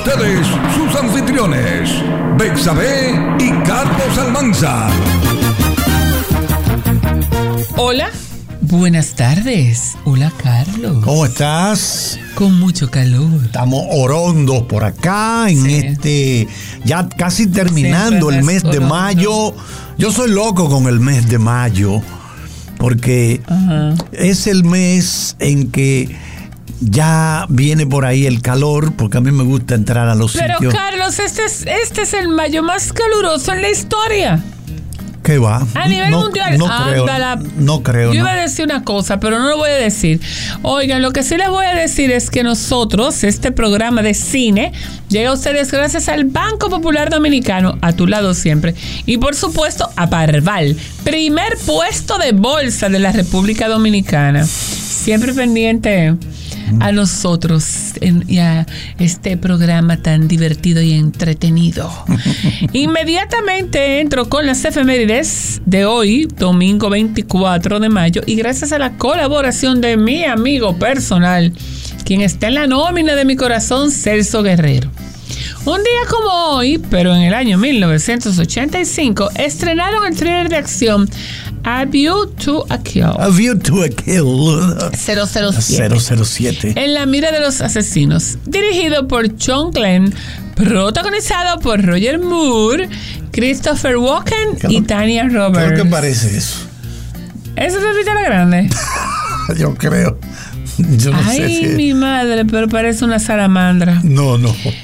ustedes sus anfitriones, Betsabe y Carlos Almanza. Hola, buenas tardes. Hola, Carlos. ¿Cómo estás? Con mucho calor. Estamos orondos por acá en ya casi terminando el mes de mayo. Yo soy loco con el mes de mayo porque es el mes en que ya viene por ahí el calor, porque a mí me gusta entrar a los sitios. Pero Carlos, este es el mayo más caluroso en la historia. ¿Qué va? A nivel mundial. No creo. Yo iba a decir una cosa, pero no lo voy a decir. Oigan, lo que sí les voy a decir es que nosotros, este programa de cine, llega a ustedes gracias al Banco Popular Dominicano, a tu lado siempre. Y por supuesto, a Parval, primer puesto de bolsa de la República Dominicana. Siempre pendiente a nosotros y a este programa tan divertido y entretenido. Inmediatamente entro con las efemérides de hoy, domingo 24 de mayo, y gracias a la colaboración de mi amigo personal, quien está en la nómina de mi corazón, Celso Guerrero. Un día como hoy, pero en el año 1985, estrenaron el thriller de acción A View to a Kill. A View to a Kill. 007. En la mira de los asesinos. Dirigido por John Glenn, protagonizado por Roger Moore, Christopher Walken y Tanya Roberts. ¿Qué parece eso? ¿Eso es Pepita la Grande? Yo creo. Yo no sé si mi madre, pero parece una salamandra. No.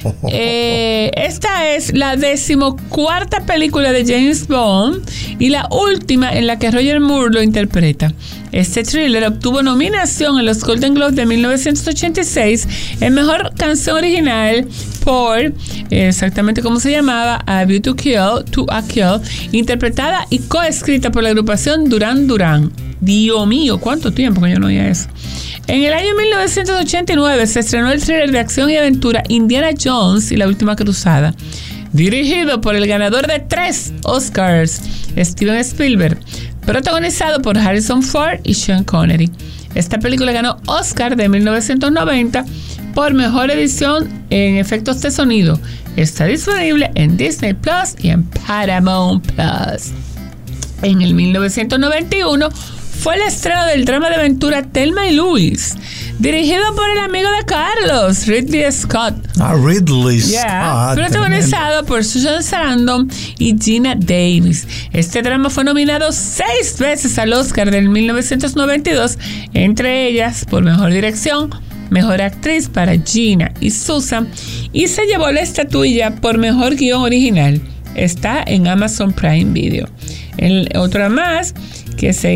Esta es la 14ª película de James Bond y la última en la que Roger Moore lo interpreta. Este thriller obtuvo nominación en los Golden Globes de 1986 en Mejor Canción Original por, exactamente como se llamaba, A View to a Kill, interpretada y coescrita por la agrupación Duran Duran. Dios mío, ¿cuánto tiempo que yo no oía eso? En el año 1989 se estrenó el thriller de acción y aventura Indiana Jones y la Última Cruzada, dirigido por el ganador de 3 Oscars, Steven Spielberg, protagonizado por Harrison Ford y Sean Connery. Esta película ganó Oscar de 1990 por mejor edición en efectos de sonido. Está disponible en Disney Plus y en Paramount Plus. En el 1991 fue el estreno del drama de aventura Thelma y Louise, dirigido por el amigo de Carlos, Ridley Scott. Ridley Scott. Protagonizado por Susan Sarandon y Gina Davis. Este drama fue nominado 6 veces al Oscar del 1992, entre ellas por mejor dirección, mejor actriz para Gina y Susan, y se llevó la estatuilla por mejor guión original. Está en Amazon Prime Video. Otra más que se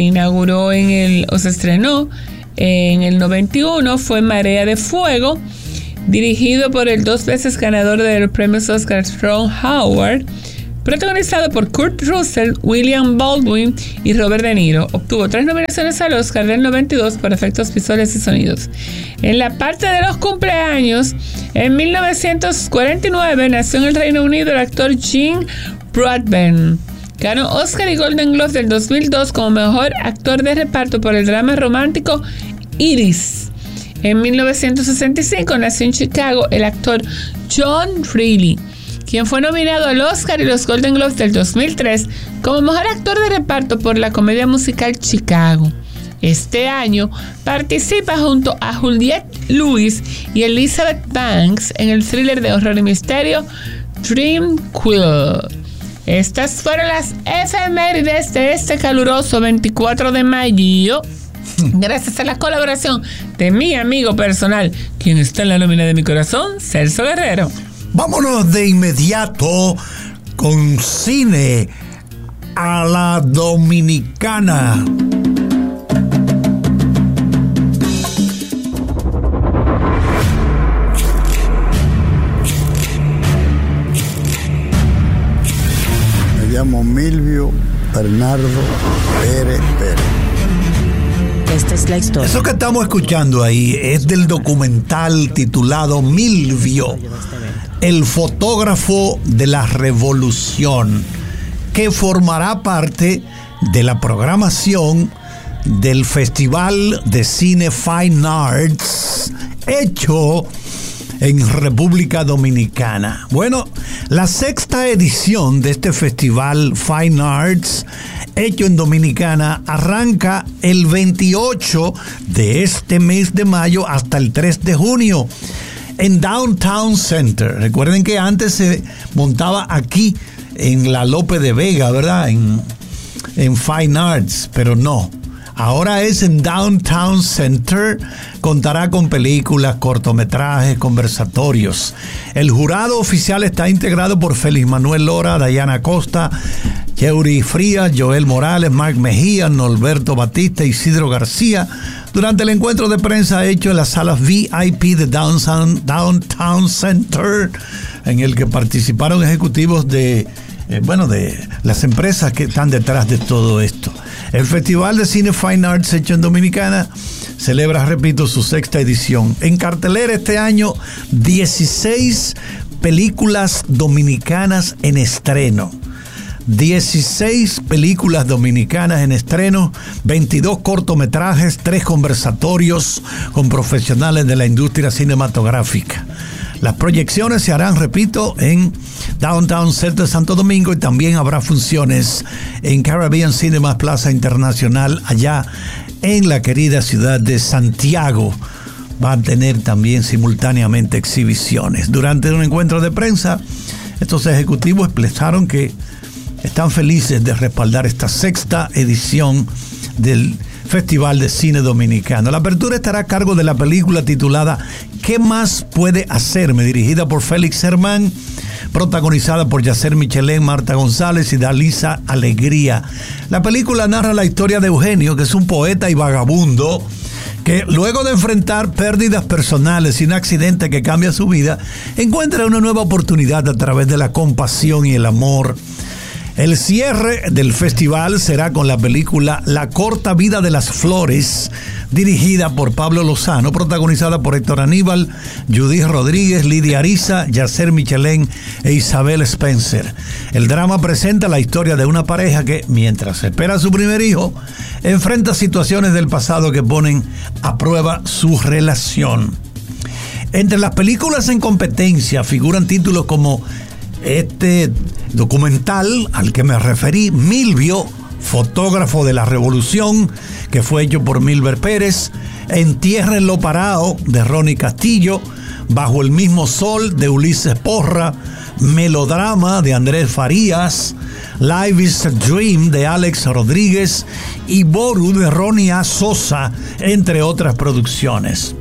estrenó en el 91 fue Marea de Fuego, dirigido por el 2 veces ganador de los premios Oscar Ron Howard, protagonizado por Kurt Russell, William Baldwin y Robert De Niro. Obtuvo 3 nominaciones al Oscar del 92 por efectos visuales y sonidos. En la parte de los cumpleaños, en 1949 nació en el Reino Unido el actor Gene Broadbent. Ganó Oscar y Golden Globe del 2002 como mejor actor de reparto por el drama romántico Iris. En 1965 nació en Chicago el actor John Reilly, quien fue nominado al Oscar y los Golden Globes del 2003 como mejor actor de reparto por la comedia musical Chicago. Este año participa junto a Juliette Lewis y Elizabeth Banks en el thriller de horror y misterio Dream Queen. Estas fueron las efemérides de este caluroso 24 de mayo. Gracias a la colaboración de mi amigo personal, quien está en la nómina de mi corazón, Celso Guerrero. Vámonos de inmediato con cine a la dominicana. llamo Milvio Bernardo Pérez. Esta es la historia. Eso que estamos escuchando ahí es del documental titulado Milvio, el fotógrafo de la revolución, que formará parte de la programación del Festival de Cine Fine Arts, hecho en República Dominicana. Bueno, la 6ª edición de este festival Fine Arts hecho en Dominicana arranca el 28 de este mes de mayo hasta el 3 de junio en Downtown Center. Recuerden que antes se montaba aquí en la Lope de Vega, ¿verdad? En Fine Arts, pero no. Ahora es en Downtown Center, contará con películas, cortometrajes, conversatorios. El jurado oficial está integrado por Félix Manuel Lora, Dayana Costa, Yeuri Frías, Joel Morales, Mark Mejía, Norberto Batista, Isidro García, durante el encuentro de prensa hecho en las salas VIP de Downtown Center, en el que participaron ejecutivos de las empresas que están detrás de todo esto. El Festival de Cine Fine Arts hecho en Dominicana celebra, repito, su 6ª edición. En cartelera este año, 16 películas dominicanas en estreno. 16 películas dominicanas en estreno, 22 cortometrajes, 3 conversatorios con profesionales de la industria cinematográfica. Las proyecciones se harán, repito, en Downtown Center Santo Domingo, y también habrá funciones en Caribbean Cinemas Plaza Internacional allá en la querida ciudad de Santiago. Va a tener también simultáneamente exhibiciones. Durante un encuentro de prensa, estos ejecutivos expresaron que están felices de respaldar esta 6ª edición del Festival de Cine Dominicano. La apertura estará a cargo de la película titulada ¿Qué más puede hacerme?, dirigida por Félix Hermán, protagonizada por Yacer Michelén, Marta González y Dalisa Alegría. La película narra la historia de Eugenio, que es un poeta y vagabundo que luego de enfrentar pérdidas personales y un accidente que cambia su vida, encuentra una nueva oportunidad a través de la compasión y el amor. El cierre del festival será con la película La corta vida de las flores, dirigida por Pablo Lozano, protagonizada por Héctor Aníbal, Judith Rodríguez, Lidia Ariza, Yacer Michelén e Isabel Spencer. El drama presenta la historia de una pareja que, mientras espera a su primer hijo, enfrenta situaciones del pasado que ponen a prueba su relación. Entre las películas en competencia figuran títulos como este documental al que me referí, Milvio, fotógrafo de la revolución, que fue hecho por Milber Pérez, Entiérrenlo parado, de Ronnie Castillo, Bajo el mismo sol, de Ulises Porra, Melodrama, de Andrés Farías, Life is a Dream, de Alex Rodríguez, y Boru, de Ronnie A. Sosa, entre otras producciones.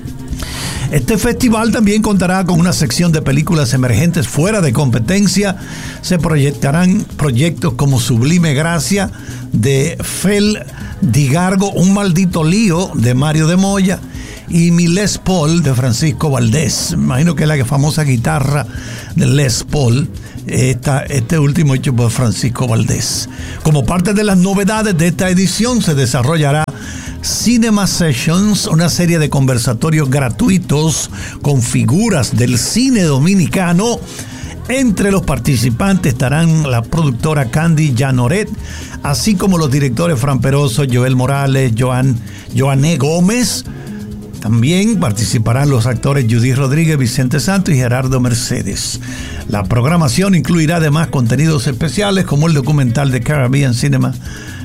Este festival también contará con una sección de películas emergentes fuera de competencia. Se proyectarán proyectos como Sublime Gracia, de Fel Digargo, Un maldito lío, de Mario de Moya, y Mi Les Paul, de Francisco Valdés. Imagino que es la famosa guitarra de Les Paul, este último hecho por Francisco Valdés. Como parte de las novedades de esta edición, se desarrollará Cinema Sessions, una serie de conversatorios gratuitos con figuras del cine dominicano. Entre los participantes estarán la productora Candy Janoret, así como los directores Fran Peroso, Joel Morales, Joané Gómez. También participarán los actores Judith Rodríguez, Vicente Santos y Gerardo Mercedes. La programación incluirá además contenidos especiales como el documental de Caribbean Cinema,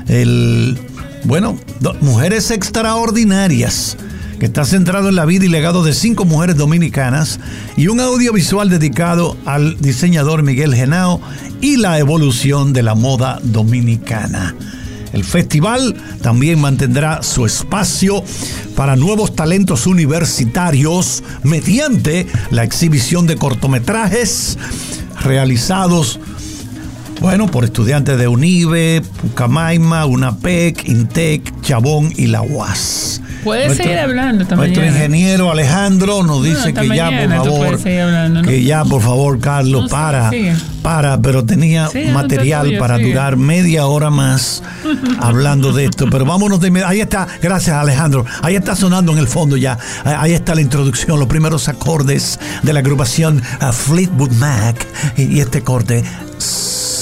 Mujeres Extraordinarias, que está centrado en la vida y legado de 5 mujeres dominicanas, y un audiovisual dedicado al diseñador Miguel Genao y la evolución de la moda dominicana. El festival también mantendrá su espacio para nuevos talentos universitarios mediante la exhibición de cortometrajes realizados por estudiantes de UNIBE, Pucamaima, UNAPEC, INTEC, Chabón y la UAS. Puedes seguir hablando también. Nuestro ingeniero Alejandro nos dice que ya, por favor, Carlos, pero tenía material para durar media hora más hablando de esto. Pero vámonos de inmediato. Ahí está, gracias Alejandro. Ahí está sonando en el fondo ya. Ahí está la introducción, los primeros acordes de la agrupación Fleetwood Mac y este corte.